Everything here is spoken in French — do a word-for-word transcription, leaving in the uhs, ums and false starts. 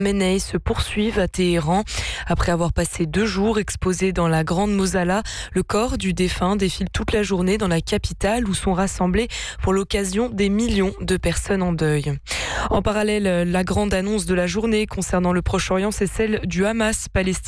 Khamenei se poursuivent à Téhéran. Après avoir passé deux jours exposés dans la grande mosala, le corps du défunt défile toute la journée dans la capitale où sont rassemblés pour l'occasion des millions de personnes en deuil. En parallèle, la grande annonce de la journée concernant le Proche-Orient, c'est celle du Hamas palestinien.